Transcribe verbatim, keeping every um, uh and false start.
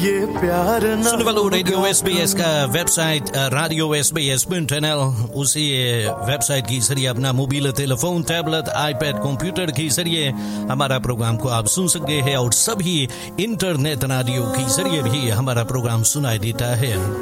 ये प्यार ना सुनने वालों, रेडियो एसबीएस का website radio SBS dot N L, उसी वेबसाइट के जरिए अपना mobile telephone, tablet, iPad, computer के जरिए हमारा प्रोग्राम को आप सुन सकते हैं और सभी इंटरनेट रेडियो के जरिए भी हमारा प्रोग्राम सुनाई देता है।